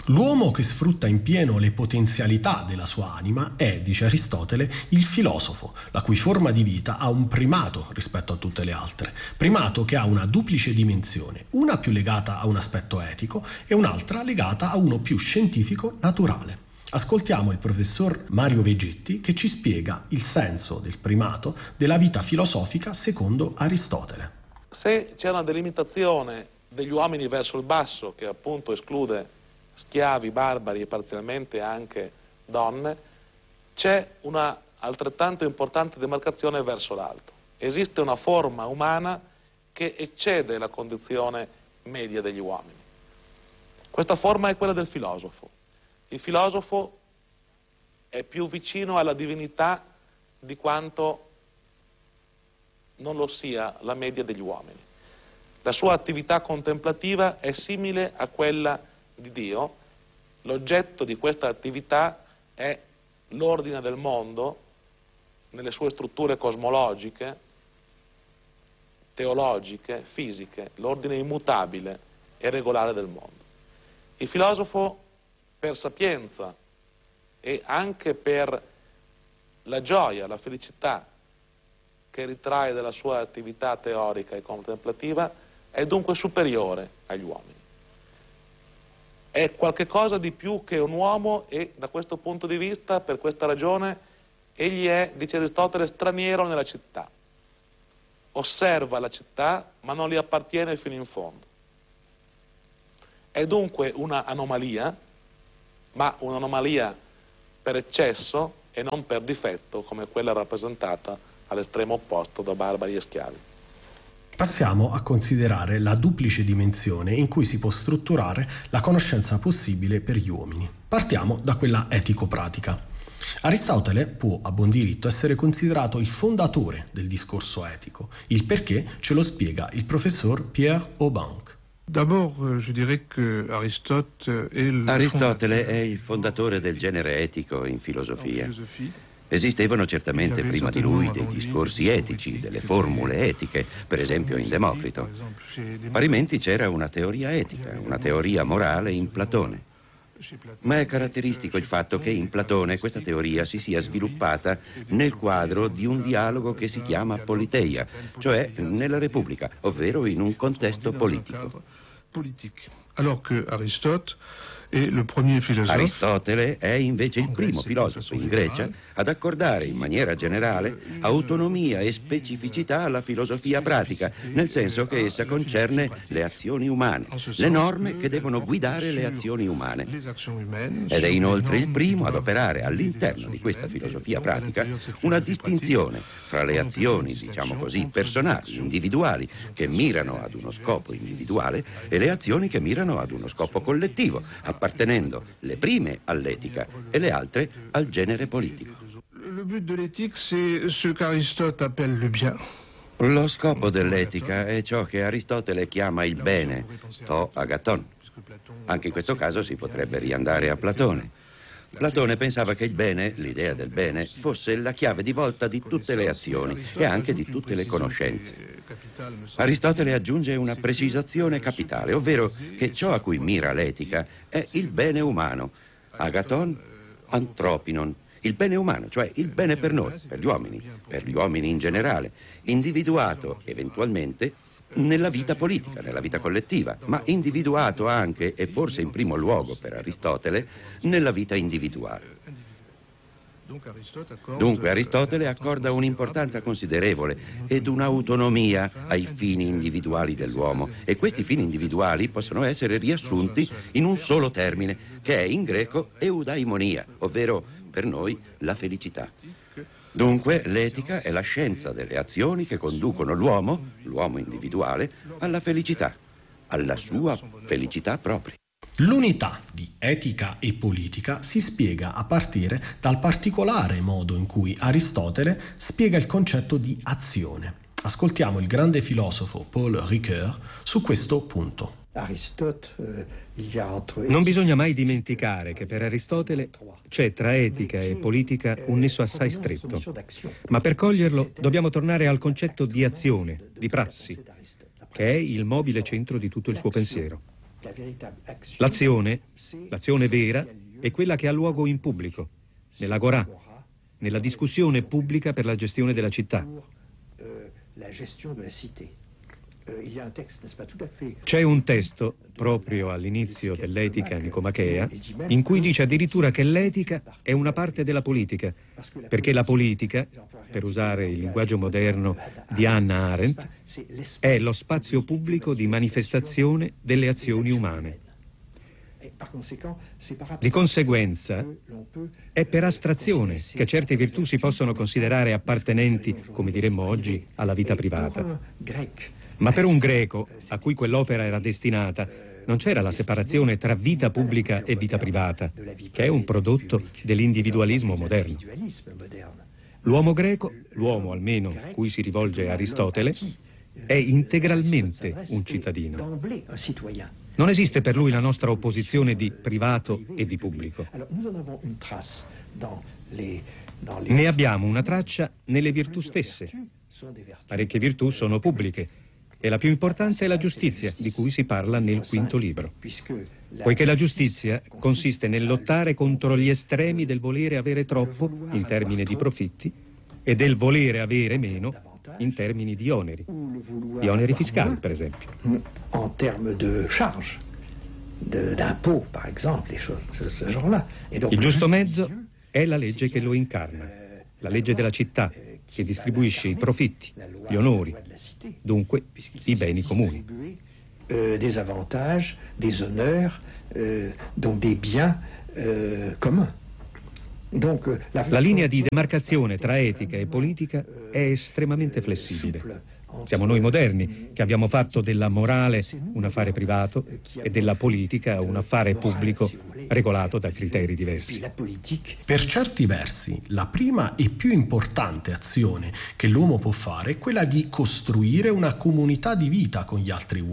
L'uomo che sfrutta in pieno le potenzialità della sua anima è, dice Aristotele, il filosofo, la cui forma di vita ha un primato rispetto a tutte le altre, primato che ha una duplice dimensione, una più legata a un aspetto etico e un'altra legata a uno più scientifico naturale. Ascoltiamo il professor Mario Vegetti che ci spiega il senso del primato della vita filosofica secondo Aristotele. Se c'è una delimitazione degli uomini verso il basso, che appunto esclude schiavi, barbari e parzialmente anche donne, c'è una altrettanto importante demarcazione verso l'alto. Esiste una forma umana che eccede la condizione media degli uomini. Questa forma è quella del filosofo. Il filosofo è più vicino alla divinità di quanto non lo sia la media degli uomini. La sua attività contemplativa è simile a quella di Dio. L'oggetto di questa attività è l'ordine del mondo nelle sue strutture cosmologiche, teologiche, fisiche, l'ordine immutabile e regolare del mondo. Il filosofo, per sapienza e anche per la gioia, la felicità che ritrae dalla sua attività teorica e contemplativa, è dunque superiore agli uomini. È qualche cosa di più che un uomo e da questo punto di vista, per questa ragione, egli è, dice Aristotele, straniero nella città. Osserva la città ma non gli appartiene fino in fondo. È dunque una anomalia, ma un'anomalia per eccesso e non per difetto, come quella rappresentata all'estremo opposto da barbari e schiavi. Passiamo a considerare la duplice dimensione in cui si può strutturare la conoscenza possibile per gli uomini. Partiamo da quella etico-pratica. Aristotele può a buon diritto essere considerato il fondatore del discorso etico. Il perché ce lo spiega il professor Pierre Aubanc. Aristotele è il fondatore del genere etico in filosofia. Esistevano certamente prima di lui dei discorsi etici, delle formule etiche, per esempio in Democrito. Parimenti c'era una teoria etica, una teoria morale in Platone. Ma è caratteristico il fatto che in Platone questa teoria si sia sviluppata nel quadro di un dialogo che si chiama politeia, cioè nella Repubblica, ovvero in un contesto politico. Aristotele è invece il primo filosofo in Grecia ad accordare in maniera generale autonomia e specificità alla filosofia pratica, nel senso che essa concerne le azioni umane, le norme che devono guidare le azioni umane. Ed è inoltre il primo ad operare all'interno di questa filosofia pratica una distinzione fra le azioni, diciamo così, personali, individuali, che mirano ad uno scopo individuale e le azioni che mirano ad uno scopo collettivo, appartenendo le prime all'etica e le altre al genere politico. Lo scopo dell'etica è ciò che Aristotele chiama il bene, to agaton. Anche in questo caso si potrebbe riandare a Platone. Platone pensava che il bene, l'idea del bene, fosse la chiave di volta di tutte le azioni e anche di tutte le conoscenze. Aristotele aggiunge una precisazione capitale, ovvero che ciò a cui mira l'etica è il bene umano, agaton anthropinon, il bene umano, cioè il bene per noi, per gli uomini in generale, individuato eventualmente nella vita politica, nella vita collettiva, ma individuato anche, e forse in primo luogo per Aristotele, nella vita individuale. Dunque Aristotele accorda un'importanza considerevole ed un'autonomia ai fini individuali dell'uomo, e questi fini individuali possono essere riassunti in un solo termine, che è in greco eudaimonia, ovvero per noi la felicità. Dunque l'etica è la scienza delle azioni che conducono l'uomo individuale, alla felicità, alla sua felicità propria. L'unità di etica e politica si spiega a partire dal particolare modo in cui Aristotele spiega il concetto di azione. Ascoltiamo il grande filosofo Paul Ricoeur su questo punto. Non bisogna mai dimenticare che per Aristotele c'è tra etica e politica un nesso assai stretto, ma per coglierlo dobbiamo tornare al concetto di azione, di prassi, che è il mobile centro di tutto il suo pensiero. L'azione vera, è quella che ha luogo in pubblico, nell'agorà, nella discussione pubblica per la gestione della città. C'è un testo, proprio all'inizio dell'Etica nicomachea, in cui dice addirittura che l'etica è una parte della politica, perché la politica, per usare il linguaggio moderno di Hannah Arendt, è lo spazio pubblico di manifestazione delle azioni umane. Di conseguenza, è per astrazione che certe virtù si possono considerare appartenenti, come diremmo oggi, alla vita privata. Ma per un greco, a cui quell'opera era destinata, non c'era la separazione tra vita pubblica e vita privata, che è un prodotto dell'individualismo moderno. L'uomo greco, l'uomo almeno cui si rivolge Aristotele, è integralmente un cittadino. Non esiste per lui la nostra opposizione di privato e di pubblico. Ne abbiamo una traccia nelle virtù stesse. Parecchie virtù sono pubbliche e la più importante è la giustizia, di cui si parla nel quinto libro. Poiché la giustizia consiste nel lottare contro gli estremi del volere avere troppo in termini di profitti e del volere avere meno in termini di oneri fiscali, per esempio. En termes de charge, d'impôts, par exemple, des choses de ce genre-là. Il giusto mezzo è la legge che lo incarna, la legge della città, che distribuisce i profitti, gli onori, dunque i beni comuni. Des avantages, des honneurs, donc des biens communs. La linea di demarcazione tra etica e politica è estremamente flessibile. Siamo noi moderni che abbiamo fatto della morale un affare privato e della politica un affare pubblico regolato da criteri diversi. Per certi versi, la prima e più importante azione che l'uomo può fare è quella di costruire una comunità di vita con gli altri uomini.